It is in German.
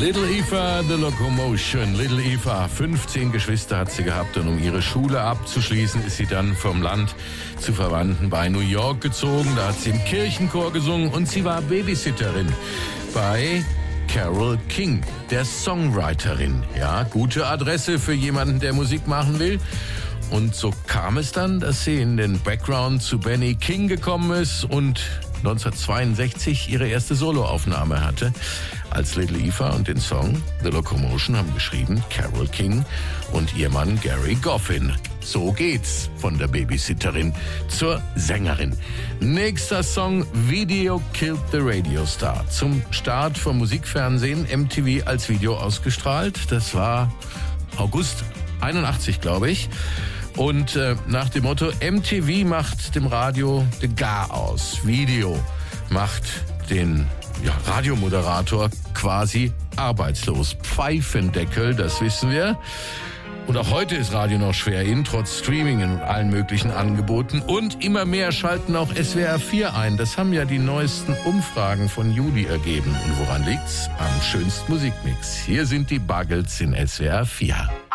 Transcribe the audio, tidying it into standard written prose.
Little Eva, The Locomotion. Little Eva, 15 Geschwister hat sie gehabt und um ihre Schule abzuschließen, ist sie dann vom Land zu Verwandten bei New York gezogen. Da hat sie im Kirchenchor gesungen und sie war Babysitterin bei Carole King, der Songwriterin. Ja, gute Adresse für jemanden, der Musik machen will. Und so kam es dann, dass sie in den Background zu Benny King gekommen ist und 1962 ihre erste Soloaufnahme hatte als Little Eva, und den Song The Locomotion haben geschrieben Carole King und ihr Mann Gary Goffin. So geht's von der Babysitterin zur Sängerin. Nächster Song, Video Killed the Radio Star. Zum Start vom Musikfernsehen, MTV als Video ausgestrahlt. Das war August 81, glaube ich. Und nach dem Motto, MTV macht dem Radio den Gar aus. Video macht den Radiomoderator quasi arbeitslos. Pfeifendeckel, das wissen wir. Und auch heute ist Radio noch schwer in, trotz Streaming und allen möglichen Angeboten. Und immer mehr schalten auch SWR 4 ein. Das haben ja die neuesten Umfragen von Juli ergeben. Und woran liegt's? Am schönsten Musikmix. Hier sind die Buggles in SWR 4.